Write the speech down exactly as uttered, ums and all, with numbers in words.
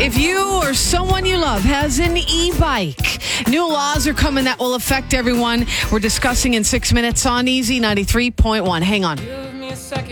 If you or someone you love has an e-bike, new laws are coming that will affect everyone. We're discussing in six minutes on Easy ninety-three point one. Hang on.